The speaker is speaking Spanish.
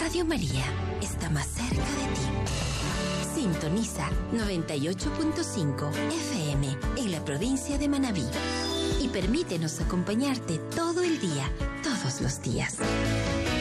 Radio María está más cerca de ti. Sintoniza 98.5 FM en la provincia de Manabí y permítenos acompañarte todo el día, todos los días.